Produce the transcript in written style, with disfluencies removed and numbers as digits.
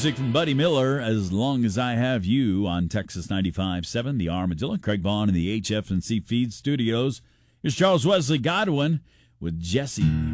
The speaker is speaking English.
music from Buddy Miller, As Long As I Have You, on Texas 95.7, The Armadillo. Craig Vaughn in the HF&C Feed Studios. Here's Charles Wesley Godwin with Jesse.